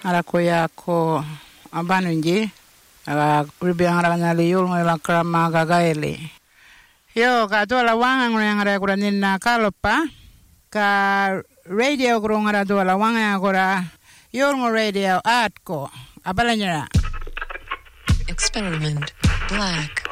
Arako yako abanunji ribiang rangali yul ngila krama gagaili. Yo ka tuala wanga ngara kura nina kalopa ka radio kura ngara tuala wanga kura yul ngo radio atko abalanyara. Experiment Black.